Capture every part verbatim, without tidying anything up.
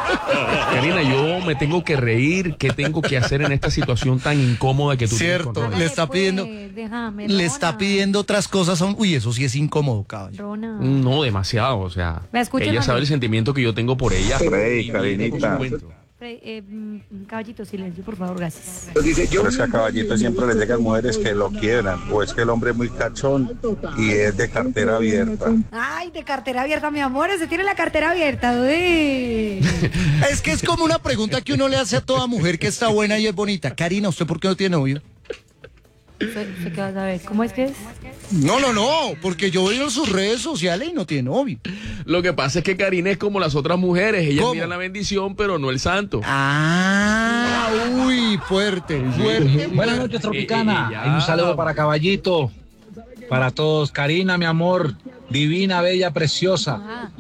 Karina, yo me tengo que reír. ¿Qué tengo que hacer en esta situación tan incómoda que tú tienes con Cierto, Rona? le está Pues, pidiendo, déjame, le Rona. está pidiendo otras cosas. a un- Uy, eso sí es incómodo, caballo. Rona. No, demasiado, o sea, ¿Me escuchas, ella sabe Manuel? el sentimiento que yo tengo por ella. Rey, y- y Karinita. por supuesto. Fre- eh, mm, caballito, silencio, por favor, gracias. Pero es que a Caballito siempre le llegan mujeres que lo quieran, o es que el hombre es muy cachón y es de cartera abierta. Ay, de cartera abierta, mi amor, se tiene la cartera abierta, uy. Es que es como una pregunta que uno le hace a toda mujer que está buena y es bonita. Karina, ¿usted por qué no tiene novio? ¿Sé qué vas a ver? ¿Cómo es que es? No, no, no, porque yo veo en sus redes sociales y no tiene novio. Lo que pasa es que Karina es como las otras mujeres. Ellas ¿Cómo? miran la bendición, pero no el santo. Ah, uy, fuerte, fuerte. Buenas noches, Tropicana. Eh, eh, ya. Hay un saludo para Caballito, para todos. Karina, mi amor, divina, bella, preciosa. Ah,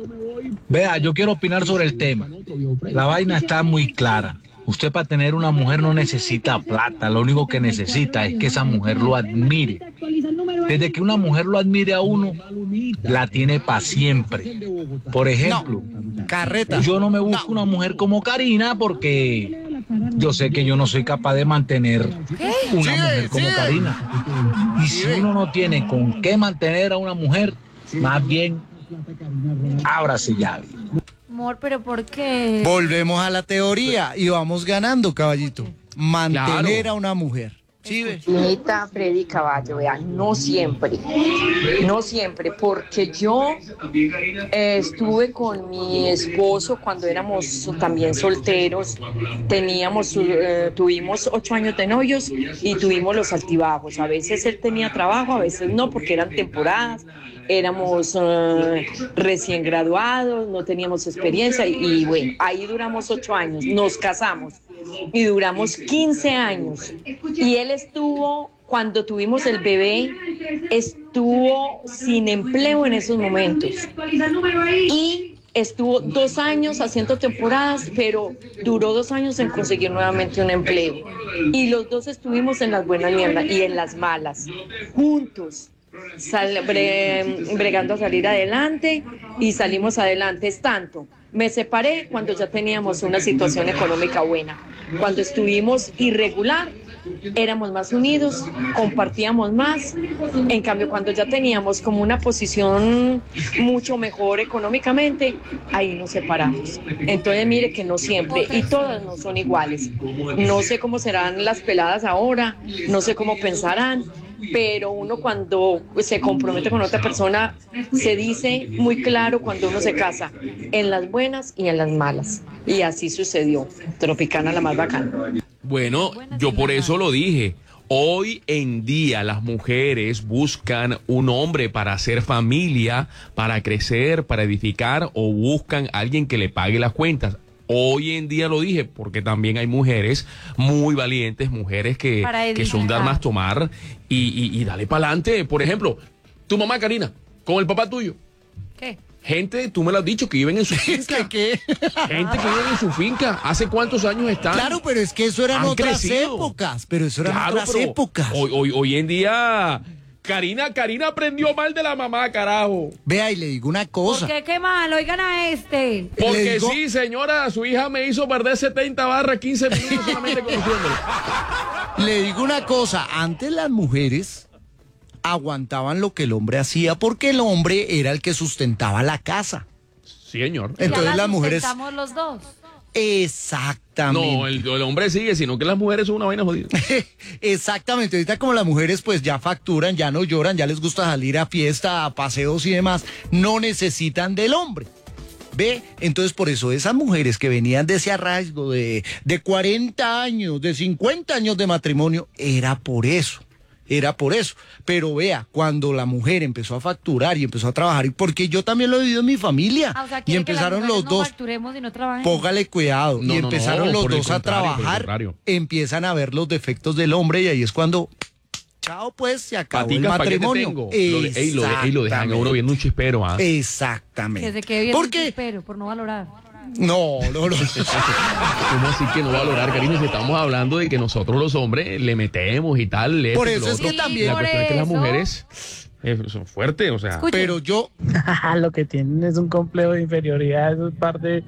Vea, yo quiero opinar sobre el tema. La vaina está muy clara. Usted para tener una mujer no necesita plata, lo único que necesita es que esa mujer lo admire. Desde que una mujer lo admire a uno, la tiene para siempre. Por ejemplo, Carreta. yo no me busco una mujer como Karina porque yo sé que yo no soy capaz de mantener una Sigue, mujer como sigue. Karina. Y si uno no tiene con qué mantener a una mujer, más bien, ábrase llave. amor, pero ¿por qué? Volvemos a la teoría y vamos ganando, caballito. Mantener Claro. a una mujer. ¿Sí ve? Nita, Freddy Caballo, vean, no siempre, no siempre, porque yo eh, estuve con mi esposo cuando éramos también solteros, teníamos, eh, tuvimos ocho años de novios y tuvimos los altibajos, a veces él tenía trabajo, a veces no, porque eran temporadas, éramos eh, recién graduados, no teníamos experiencia y, y bueno, ahí duramos ocho años, nos casamos y duramos quince años y él estuvo, cuando tuvimos el bebé, estuvo sin empleo en esos momentos y estuvo dos años haciendo temporadas, pero duró dos años en conseguir nuevamente un empleo y los dos estuvimos en las buenas y en, la- y en las malas, juntos. Sal, bre, bregando a salir adelante y salimos adelante. Es tanto, me separé cuando ya teníamos una situación económica buena. Cuando estuvimos irregular, éramos más unidos, compartíamos más. En cambio, cuando ya teníamos como una posición mucho mejor económicamente, ahí nos separamos. Entonces, mire que no siempre, y todas no son iguales. No sé cómo serán las peladas ahora, no sé cómo pensarán, pero uno cuando se compromete con otra persona se dice muy claro cuando uno se casa, en las buenas y en las malas. Y así sucedió. Tropicana la más bacana. Bueno, yo por eso lo dije. Hoy en día las mujeres buscan un hombre para hacer familia, para crecer, para edificar, o buscan a alguien que le pague las cuentas. Hoy en día lo dije porque también hay mujeres muy valientes, mujeres que, Para que son dar edificar. más tomar y, y, y dale para adelante. Por ejemplo, tu mamá Karina, con el papá tuyo. ¿Qué? Gente, tú me lo has dicho, que viven en su Es finca. que, ¿qué? Gente que vive en su finca. ¿Hace cuántos años están? Claro, pero es que eso eran Han otras crecido. épocas. Pero eso eran Claro, otras pero épocas. Hoy, hoy, hoy en día, Karina, Karina aprendió mal de la mamá, carajo. Vea, y le digo una ¿Por cosa. qué qué mal? Oigan a este. Le Porque digo- sí, señora, su hija me hizo perder setenta barras, quince minutos solamente conociéndolo. Le digo una cosa. Antes las mujeres aguantaban lo que el hombre hacía porque el hombre era el que sustentaba la casa. Sí, señor. Entonces Ya la las mujeres... sustentamos los dos. Exactamente. No, el, el hombre sigue, sino que las mujeres son una vaina jodida. Exactamente, ahorita como las mujeres pues ya facturan, ya no lloran, ya les gusta salir a fiesta, a paseos y demás, no necesitan del hombre. ¿Ve? Entonces por eso esas mujeres que venían de ese arraigo de, de cuarenta años, de cincuenta años de matrimonio, era por eso. Era por eso. Pero vea, cuando la mujer empezó a facturar y empezó a trabajar, y porque yo también lo he vivido en mi familia, Ah, o sea, y quiere que las empezaron mujeres los no dos, facturemos y no trabajemos. póngale cuidado, No, y no, empezaron no, los por el dos a contrario, por el trabajar, contrario. empiezan a ver los defectos del hombre y ahí es cuando, chao pues, se acabó el Paticas, ¿pa' qué te matrimonio. tengo? Lo, de- ey, lo, de- ey, lo dejan a uno viendo un chispero, ¿ah? Exactamente. Que se quede bien. Porque, Pero por no valorar. no, no, no. ¿Cómo así que no valorar, Karina? Si estamos hablando de que nosotros los hombres le metemos y tal. le Por esto y eso lo es que otro. también- La por cuestión es que las eso. mujeres eh, son fuertes, o sea. Escuchen. Pero yo, Lo que tienen es un complejo de inferioridad, esos par de